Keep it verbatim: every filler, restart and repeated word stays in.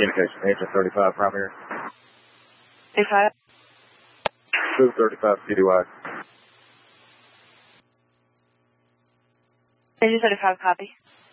Communication, Agent thirty-five primary. thirty-five? two thirty-five C D Y. Agent thirty-five, copy.